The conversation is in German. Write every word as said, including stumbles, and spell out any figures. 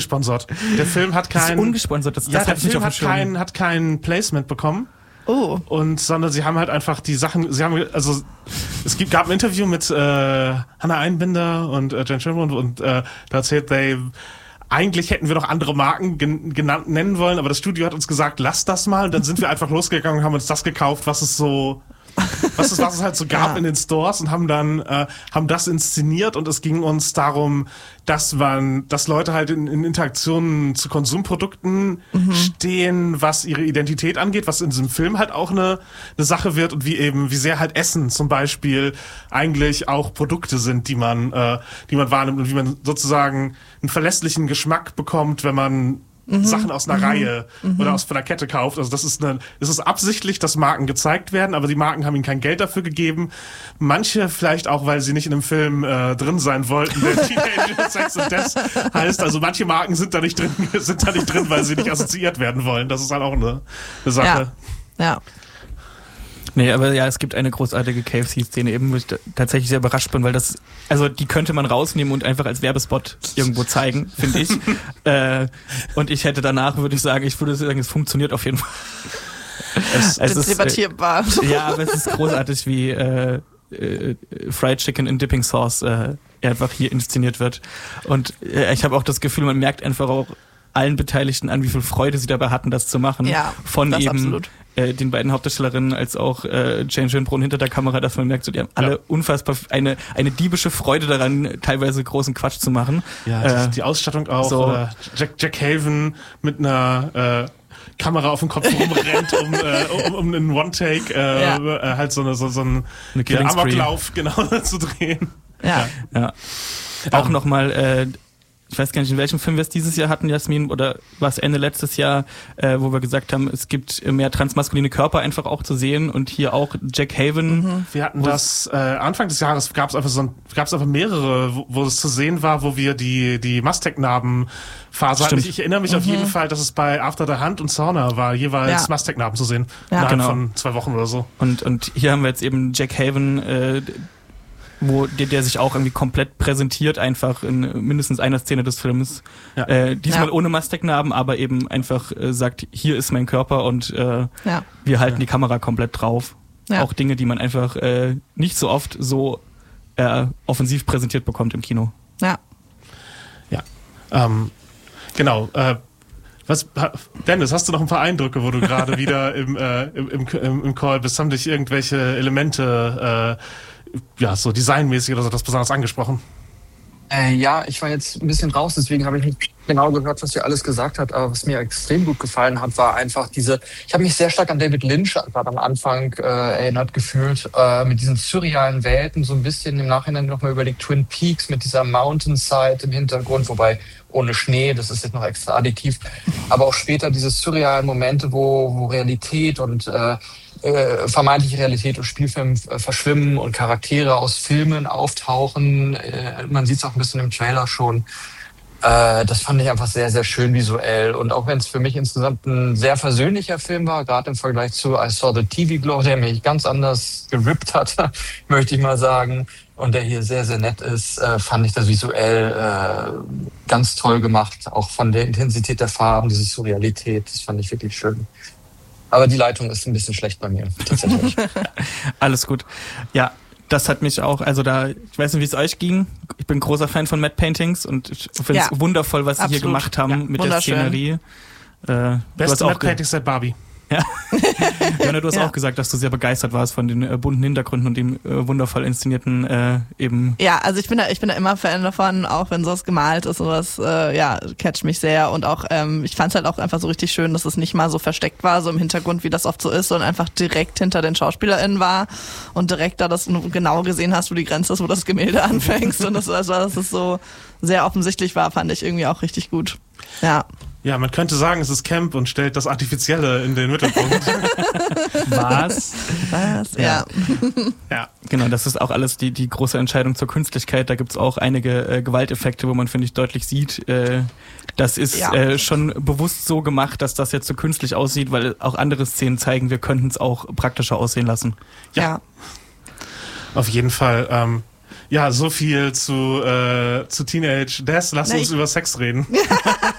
gesponsert. Der Film hat kein... Das ist ungesponsert, das, ja, das der hat ich nicht Film auf hat dem Schirm. kein, hat kein Placement bekommen. Oh. Und, sondern sie haben halt einfach die Sachen, sie haben, also, es gibt, gab ein Interview mit, äh, Hannah Einbinder und, äh, Jen Schimmel und, und, äh, da erzählt they, eigentlich hätten wir noch andere Marken gen- genannt, nennen wollen, aber das Studio hat uns gesagt, lasst das mal, und dann sind wir einfach losgegangen und haben uns das gekauft, was es so, was es, was es halt so gab Ja. in den Stores und haben dann, äh, haben das inszeniert und es ging uns darum, dass man, dass Leute halt in, in Interaktionen zu Konsumprodukten mhm. stehen, was ihre Identität angeht, was in diesem Film halt auch eine, eine Sache wird und wie eben, wie sehr halt Essen zum Beispiel eigentlich auch Produkte sind, die man, äh, die man wahrnimmt und wie man sozusagen einen verlässlichen Geschmack bekommt, wenn man Mhm. Sachen aus einer mhm. Reihe mhm. oder aus einer Kette kauft. Also das ist eine, es ist absichtlich, dass Marken gezeigt werden, aber die Marken haben ihnen kein Geld dafür gegeben. Manche vielleicht auch, weil sie nicht in einem Film äh, drin sein wollten, der Teenager Sex and Death heißt. Also manche Marken sind da nicht drin, sind da nicht drin, weil sie nicht assoziiert werden wollen. Das ist halt auch eine, eine Sache. Ja. ja. Nee, aber ja, es gibt eine großartige K F C-Szene eben, wo ich tatsächlich sehr überrascht bin, weil das, also die könnte man rausnehmen und einfach als Werbespot irgendwo zeigen, finde ich. äh, und ich hätte danach, würde ich sagen, ich würde sagen, es funktioniert auf jeden Fall. Es, es ist debattierbar. Äh, ja, aber es ist großartig, wie äh, äh, Fried Chicken in Dipping Sauce äh, einfach hier inszeniert wird. Und äh, ich habe auch das Gefühl, man merkt einfach auch allen Beteiligten an, wie viel Freude sie dabei hatten, das zu machen. Ja, von eben absolut. Äh, den beiden Hauptdarstellerinnen als auch äh, Jane Schönbrunn hinter der Kamera, dass man merkt, so, die haben alle ja. unfassbar eine eine diebische Freude daran, teilweise großen Quatsch zu machen. Ja, äh, die Ausstattung auch. So. Oder Jack, Jack Haven mit einer äh, Kamera auf dem Kopf rumrennt, um, äh, um, um einen One-Take äh, ja. äh, halt so, eine, so, so einen ja, Amoklauf genau zu drehen. Ja. ja. ja. Auch um. nochmal äh, ich weiß gar nicht, in welchem Film wir es dieses Jahr hatten, Jasmin, oder war es Ende letztes Jahr, äh, wo wir gesagt haben, es gibt mehr transmaskuline Körper einfach auch zu sehen und hier auch Jack Haven. Mhm. Wir hatten das, äh, Anfang des Jahres gab es einfach so ein, gab es einfach mehrere, wo, wo es zu sehen war, wo wir die, die Mastek-Narben-Phase hatten. Ich, ich erinnere mich mhm. auf jeden Fall, dass es bei After the Hunt und Sauna war, jeweils ja. Mastek-Narben zu sehen. Ja. Innerhalb genau. von zwei Wochen oder so. Und, und hier haben wir jetzt eben Jack Haven, äh, wo der, der sich auch irgendwie komplett präsentiert, einfach in mindestens einer Szene des Films. Ja. Äh, diesmal ja. ohne Masteknarben, aber eben einfach äh, sagt, hier ist mein Körper und äh, ja. wir halten ja. die Kamera komplett drauf. Ja. Auch Dinge, die man einfach äh, nicht so oft so äh, offensiv präsentiert bekommt im Kino. Ja. Ja. Ähm, genau. Äh, was, Dennis, hast du noch ein paar Eindrücke, wo du gerade wieder im, äh, im, im, im Call bist? Haben dich irgendwelche Elemente äh, ja, so designmäßig oder so das besonders angesprochen? Äh, ja, ich war jetzt ein bisschen raus, deswegen habe ich nicht genau gehört, was ihr alles gesagt habt, aber was mir extrem gut gefallen hat, war einfach diese, ich habe mich sehr stark an David Lynch gerade am Anfang äh, erinnert gefühlt, äh, mit diesen surrealen Welten, so ein bisschen im Nachhinein nochmal überlegt, Twin Peaks mit dieser Mountainside im Hintergrund, wobei ohne Schnee, das ist jetzt noch extra additiv, aber auch später diese surrealen Momente, wo, wo Realität und äh, Äh, vermeintliche Realität und Spielfilm äh, verschwimmen und Charaktere aus Filmen auftauchen. Äh, man sieht es auch ein bisschen im Trailer schon. Äh, das fand ich einfach sehr, sehr schön visuell. Und auch wenn es für mich insgesamt ein sehr versöhnlicher Film war, gerade im Vergleich zu I Saw the T V Glow, der mich ganz anders gerippt hat, möchte ich mal sagen, und der hier sehr, sehr nett ist, äh, fand ich das visuell äh, ganz toll gemacht. Auch von der Intensität der Farben, diese Surrealität, das fand ich wirklich schön. Aber die Leitung ist ein bisschen schlecht bei mir, tatsächlich. Alles gut. Ja, das hat mich auch, also da, ich weiß nicht, wie es euch ging. Ich bin großer Fan von Matte Paintings und ich finde es ja, wundervoll, was absolut. sie hier gemacht haben ja, mit der Szenerie. Äh, Beste Matte Paintings seit Barbie. Ja. Jana, du hast ja. auch gesagt, dass du sehr begeistert warst von den äh, bunten Hintergründen und dem äh, wundervoll inszenierten äh, eben. Ja, also ich bin da, ich bin da immer Fan davon, auch wenn sowas gemalt ist, sowas, äh, ja, catcht mich sehr und auch, ähm, ich fand's halt auch einfach so richtig schön, dass es nicht mal so versteckt war, so im Hintergrund, wie das oft so ist, sondern einfach direkt hinter den SchauspielerInnen war und direkt da, dass du genau gesehen hast, wo die Grenze ist, wo das Gemälde anfängst und das, also, dass es so sehr offensichtlich war, fand ich irgendwie auch richtig gut. Ja. Ja, man könnte sagen, es ist Camp und stellt das Artifizielle in den Mittelpunkt. Was? Was? Ja. Ja. Genau, das ist auch alles die die große Entscheidung zur Künstlichkeit. Da gibt's auch einige äh, Gewalteffekte, wo man, finde ich, deutlich sieht, äh, das ist ja. äh, schon bewusst so gemacht, dass das jetzt so künstlich aussieht, weil auch andere Szenen zeigen, wir könnten es auch praktischer aussehen lassen. Ja. ja. Auf jeden Fall. Ähm, ja, so viel zu, äh, zu Teenage Death. Lass Na, uns über Sex reden.